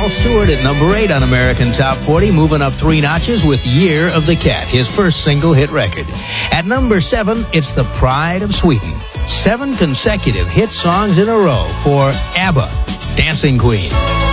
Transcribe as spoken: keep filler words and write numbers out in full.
Al Stewart at number eight on American Top forty, moving up three notches with Year of the Cat, his first single hit record. At number seven, it's The Pride of Sweden. Seven consecutive hit songs in a row for ABBA, Dancing Queen.